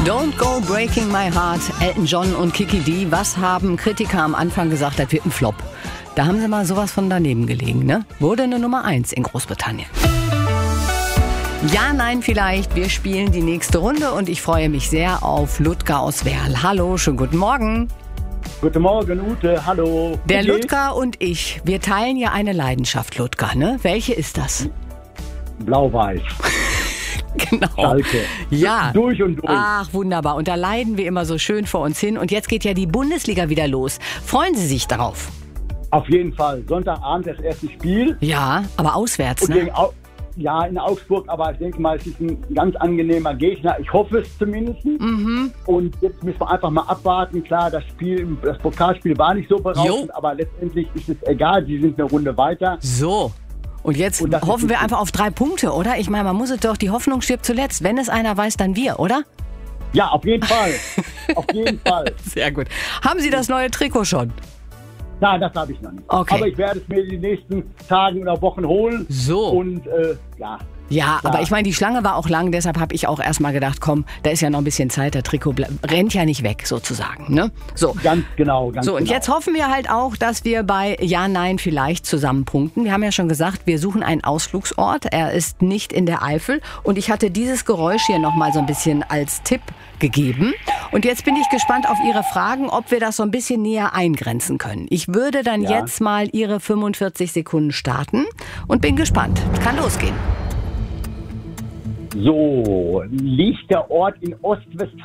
Don't Go Breaking My Heart, Elton John und Kiki Dee. Was haben Kritiker am Anfang gesagt, das wird ein Flop? Da haben sie mal sowas von daneben gelegen, ne? Wurde eine Nummer 1 in Großbritannien. Ja, nein, vielleicht. Wir spielen die nächste Runde und ich freue mich sehr auf Ludger aus Werl. Hallo, schönen guten Morgen. Guten Morgen, Ute. Hallo. Der Ludger und ich, wir teilen ja eine Leidenschaft, Ludger, ne? Welche ist das? Blau-Weiß. Genau. Schalke. Ja. Durch und durch. Ach, wunderbar. Und da leiden wir immer so schön vor uns hin. Und jetzt geht ja die Bundesliga wieder los. Freuen Sie sich darauf? Auf jeden Fall. Sonntagabend das erste Spiel. Ja, aber auswärts, Und ne? ja, in Augsburg, aber ich denke mal, es ist ein ganz angenehmer Gegner. Ich hoffe es zumindest. Und jetzt müssen wir einfach mal abwarten. Klar, das Pokalspiel war nicht so berauschend, aber letztendlich ist es egal. Sie sind eine Runde weiter. So. Und jetzt hoffen wir einfach auf 3 Punkte, oder? Ich meine, man muss es doch, die Hoffnung stirbt zuletzt. Wenn es einer weiß, dann wir, oder? Ja, auf jeden Fall. Auf jeden Fall. Sehr gut. Haben Sie das neue Trikot schon? Nein, das habe ich noch nicht. Okay. Aber ich werde es mir in den nächsten Tagen oder Wochen holen. So. Und ja. Ja, aber ich meine, die Schlange war auch lang, deshalb habe ich auch erstmal gedacht, komm, da ist ja noch ein bisschen Zeit, der Trikot rennt ja nicht weg, sozusagen, ne? So. Ganz genau, So, und jetzt hoffen wir halt auch, dass wir bei Ja, Nein vielleicht zusammen punkten. Wir haben ja schon gesagt, wir suchen einen Ausflugsort. Er ist nicht in der Eifel. Und ich hatte dieses Geräusch hier nochmal so ein bisschen als Tipp gegeben. Und jetzt bin ich gespannt auf Ihre Fragen, ob wir das so ein bisschen näher eingrenzen können. Ich würde dann jetzt mal Ihre 45 Sekunden starten und bin gespannt. Kann losgehen. So, liegt der Ort in Ostwestfalen?